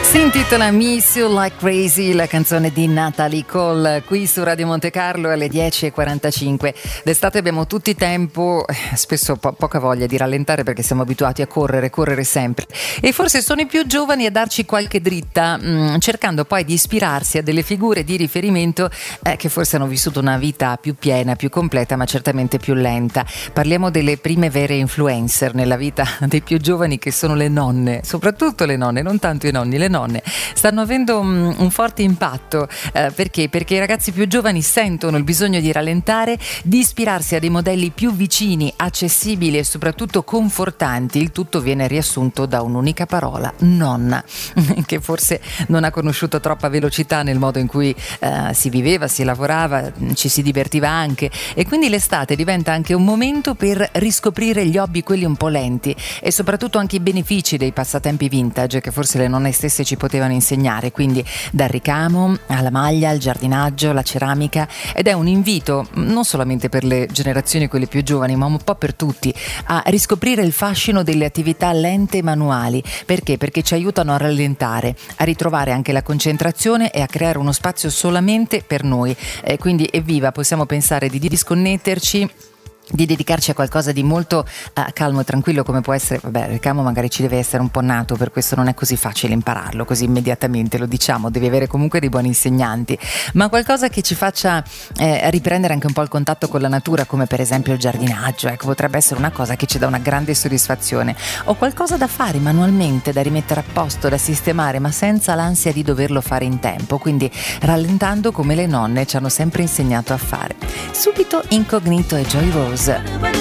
Si intitola Miss You Like Crazy, la canzone di Natalie Cole, qui su Radio Monte Carlo alle 10:45. D'estate abbiamo tutti tempo, spesso poca voglia di rallentare perché siamo abituati a correre sempre. E forse sono i più giovani a darci qualche dritta, cercando poi di ispirarsi a delle figure di riferimento che forse hanno vissuto una vita più piena, più completa, ma certamente più lenta. Parliamo delle prime vere influencer nella vita dei più giovani, che sono le nonne, soprattutto le nonne, non tanto i nonni, le nonne. Stanno avendo un forte impatto perché i ragazzi più giovani sentono il bisogno di rallentare, di ispirarsi a dei modelli più vicini, accessibili e soprattutto confortanti. Il tutto viene riassunto da un'unica parola: nonna, che forse non ha conosciuto troppa velocità nel modo in cui si viveva, si lavorava, ci si divertiva anche, e quindi l'estate diventa anche un momento per riscoprire gli hobby, quelli un po' lenti, e soprattutto anche i benefici dei passatempi vintage che forse le nonne stesse ci potevano insegnare, quindi dal ricamo alla maglia, al giardinaggio, la ceramica. Ed è un invito non solamente per le generazioni quelle più giovani, ma un po' per tutti, a riscoprire il fascino delle attività lente e manuali. Perché? Perché ci aiutano a rallentare, a ritrovare anche la concentrazione e a creare uno spazio solamente per noi. Quindi evviva, possiamo pensare di disconnetterci, di dedicarci a qualcosa di molto calmo e tranquillo, come può essere, il ricamo magari ci deve essere un po' nato, per questo non è così facile impararlo così immediatamente, lo diciamo, devi avere comunque dei buoni insegnanti, ma qualcosa che ci faccia riprendere anche un po' il contatto con la natura, come per esempio il giardinaggio. Ecco, potrebbe essere una cosa che ci dà una grande soddisfazione, o qualcosa da fare manualmente, da rimettere a posto, da sistemare, ma senza l'ansia di doverlo fare in tempo, quindi rallentando come le nonne ci hanno sempre insegnato a fare. Subito Incognito e Joy Rose.